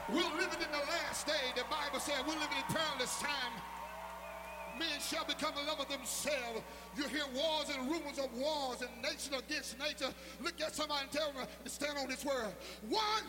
We're living in the last day. The Bible said we're living in perilous time. Men shall become a love of themselves. You hear wars and rumors of wars and nation against nation. Look at somebody and tell them to stand on this word. One